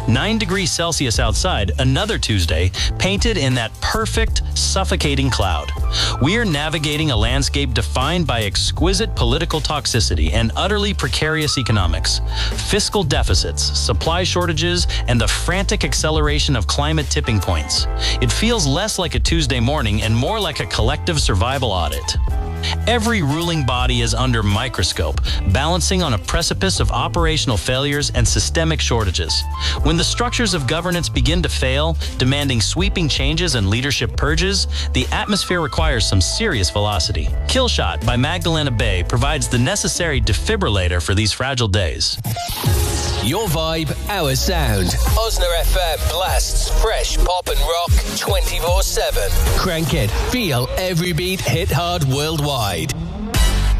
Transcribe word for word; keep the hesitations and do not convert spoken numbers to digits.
nine degrees Celsius outside, another Tuesday, painted in that perfect, suffocating cloud. We're navigating a landscape defined by exquisite political toxicity and utterly precarious economics, fiscal deficits, supply shortages, and the frantic acceleration of climate tipping points. It feels less like a Tuesday morning and more like a collective survival audit. Every ruling body is under microscope, balancing on a precipice of operational failures and systemic shortages. When the structures of governance begin to fail, demanding sweeping changes and leadership purges, the atmosphere requires some serious velocity. Killshot by Magdalena Bay provides the necessary defibrillator for these fragile days. Your vibe, our sound. Osner F M blasts fresh pop and rock twenty-four seven. Crank it. Feel every beat hit hard worldwide.